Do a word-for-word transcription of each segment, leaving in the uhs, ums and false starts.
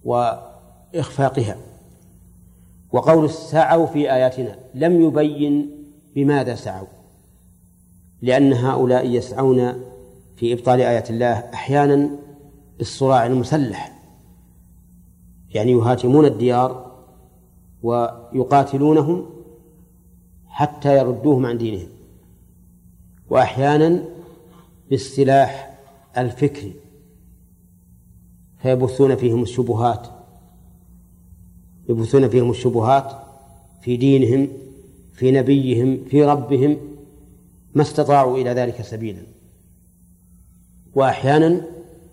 وإخفاقها. وقول سعوا في آياتنا لم يبين بماذا سعوا، لأن هؤلاء يسعون في إبطال آيات الله أحيانا بالصراع المسلح، يعني يهاجمون الديار ويقاتلونهم حتى يردوهم عن دينهم، وأحيانا بالسلاح الفكري فيبثون فيهم الشبهات يبثون فيهم الشبهات في دينهم، في نبيهم، في ربهم، ما استطاعوا إلى ذلك سبيلا. وأحيانا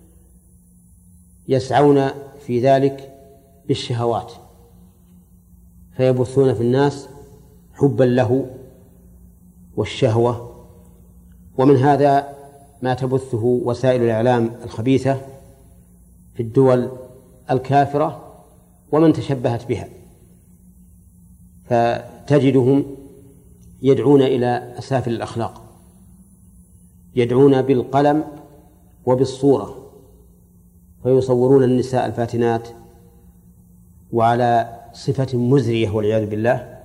يسعون في ذلك بالشهوات فيبثون في الناس حبا له والشهوة. ومن هذا ما تبثه وسائل الإعلام الخبيثة في الدول الكافرة ومن تشبهت بها، فتجدهم يدعون إلى أسافل الأخلاق، يدعون بالقلم وبالصورة، فيصورون النساء الفاتنات وعلى صفة مزرية والعياذ بالله،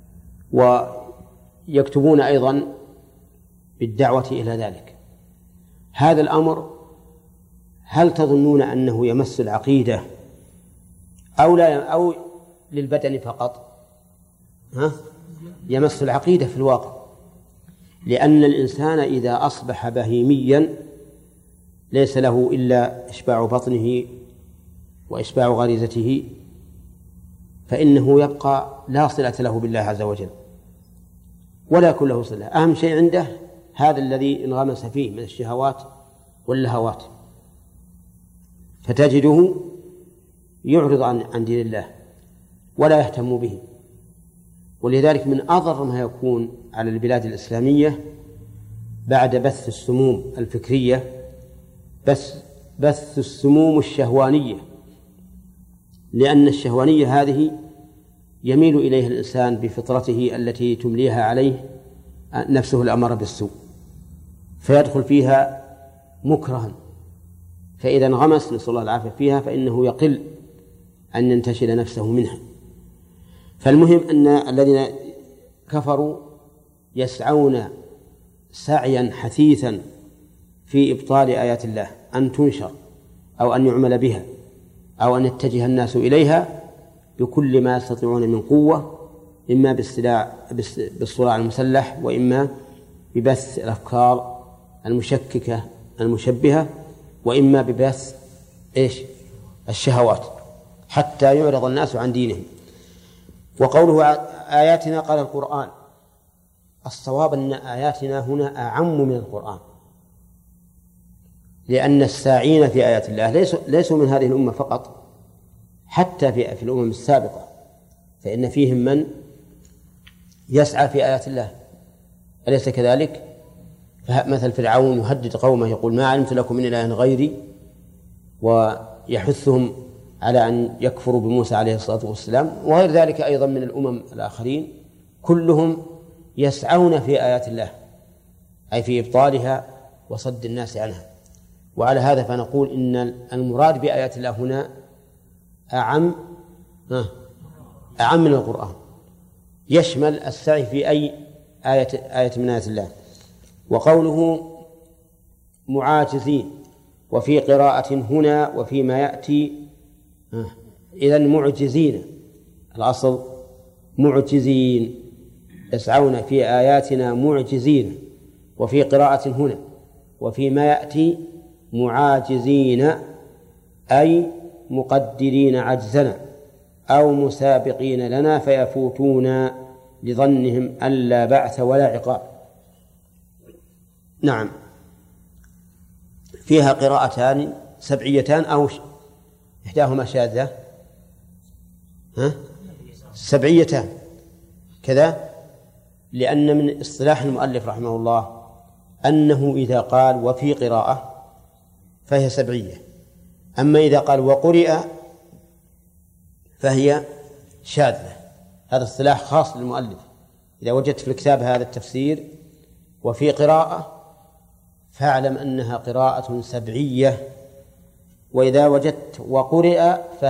ويكتبون أيضا بالدعوة إلى ذلك. هذا الأمر هل تظنون أنه يمس العقيدة أو لا أو للبدن فقط؟ ها؟ يمس العقيدة في الواقع، لأن الإنسان إذا أصبح بهيميا ليس له إلا إشباع بطنه وإشباع غريزته، فإنه يبقى لا صلة له بالله عز وجل ولا يكون له صلة. أهم شيء عنده هذا الذي انغمس فيه من الشهوات واللهوات، فتجده يعرض عن عن دين الله ولا يهتم به. ولذلك من أضر ما يكون على البلاد الإسلامية بعد بث السموم الفكرية بس بث السموم الشهوانية، لأن الشهوانية هذه يميل إليها الإنسان بفطرته التي تمليها عليه نفسه الأمارة بالسوء، فيدخل فيها مكرها، فإذا انغمس نسأل الله العافية فيها فإنه يقل أن ينتشل نفسه منها. فالمهم أن الذين كفروا يسعون سعيا حثيثا في إبطال آيات الله، أن تنشر أو أن يعمل بها أو أن يتجه الناس إليها بكل ما يستطيعون من قوة، إما بالصراع المسلح وإما ببث الأفكار المشككة المشبهة وإما ببث إيش الشهوات حتى يعرض الناس عن دينهم. وقوله آياتنا قال القرآن، الصواب أن آياتنا هنا أعم من القرآن، لأن الساعين في آيات الله ليسوا, ليسوا من هذه الأمة فقط، حتى في, في الأمم السابقة فإن فيهم من يسعى في آيات الله، أليس كذلك؟ فمثل فرعون يهدد قومه يقول ما علمت لكم من إله غيري، ويحثهم على أن يكفروا بموسى عليه الصلاة والسلام، وغير ذلك أيضا من الأمم الآخرين كلهم يسعون في آيات الله، أي في إبطالها وصد الناس عنها. وعلى هذا فنقول إن المراد بآيات الله هنا أعم أعم من القرآن، يشمل السعي في أي آية, آية من آيات الله. وقوله معاجزين وفي قراءة هنا وفيما يأتي إذن معجزين، الأصل معجزين، يسعون في آياتنا معجزين، وفي قراءة هنا وفيما يأتي معاجزين أي مقدرين عجزنا أو مسابقين لنا فيفوتون لظنهم أن لا بعث ولا عقاب. نعم، فيها قراءتان سبعيتان أو إحداهما شاذة، ها؟ سبعيتان كذا، لأن من اصطلاح المؤلف رحمه الله أنه إذا قال وفي قراءة فهي سبعية، أما إذا قال وقرئ فهي شاذة. هذا اصطلاح خاص للمؤلف. إذا وجدت في الكتاب هذا التفسير وفي قراءة فاعلم أنها قراءة سبعية، وإذا وجدت وقرئ